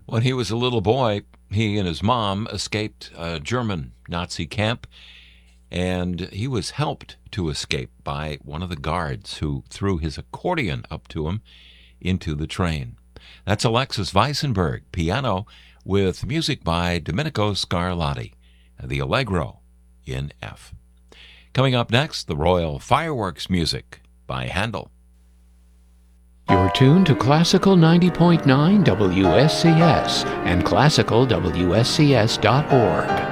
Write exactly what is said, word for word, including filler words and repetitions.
When he was a little boy, he and his mom escaped a German Nazi camp, and he was helped to escape by one of the guards who threw his accordion up to him into the train. That's Alexis Weissenberg, piano, with music by Domenico Scarlatti, the Allegro in F. Coming up next, the Royal Fireworks music by Handel. You're tuned to Classical ninety point nine W S C S and classical W S C S dot org.